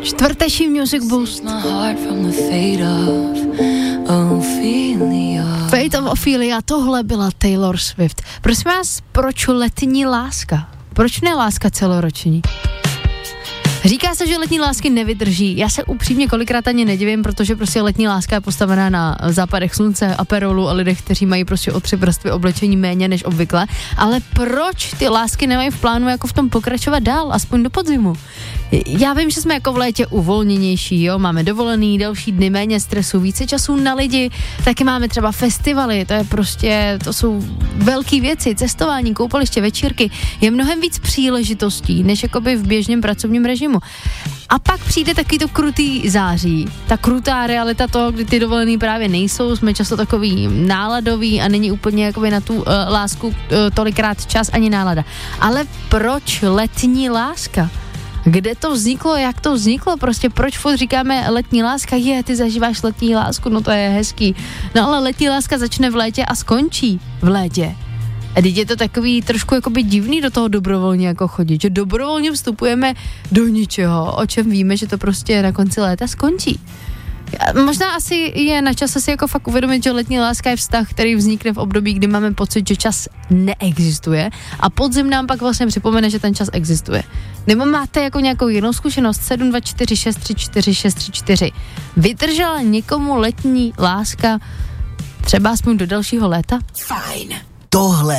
Čtvrteční Music Boost. Fate of Ophelia, tohle byla Taylor Swift. Prosím vás, proč letní láska? Proč ne láska celoroční? Říká se, že letní lásky nevydrží. Já se upřímně kolikrát ani nedivím, protože prostě letní láska je postavená na západech slunce, aperolu a lidech, kteří mají prostě o 3 vrstvy oblečení méně než obvykle. Ale proč ty lásky nemají v plánu jako v tom pokračovat dál, aspoň do podzimu? Já vím, že jsme jako v létě uvolněnější, jo, máme dovolený, další dny, méně stresu, více času na lidi, taky máme třeba festivaly, to jsou velké věci, cestování, koupaliště, večírky, je mnohem víc příležitostí, než jakoby v běžném pracovním režimu. A pak přijde taky to krutý září, ta krutá realita toho, kdy ty dovolený právě nejsou, jsme často takový náladový a není úplně jakoby na tu lásku tolikrát čas ani nálada. Ale proč letní láska? Kde to vzniklo, jak to vzniklo, prostě proč furt říkáme letní láska, ty zažíváš letní lásku, no to je hezký. No ale letní láska začne v létě a skončí v létě. A teď je to takový trošku jakoby divný do toho dobrovolně jako chodit, že dobrovolně vstupujeme do ničeho, o čem víme, že to prostě na konci léta skončí. Možná asi je na čase si jako fakt uvědomit, že letní láska je vztah, který vznikne v období, kdy máme pocit, že čas neexistuje a podzim nám pak vlastně připomene, že ten čas existuje. Nebo máte jako nějakou jinou zkušenost? 724634634. Vydržela někomu letní láska třeba aspoň do dalšího léta? Fajn. Tohle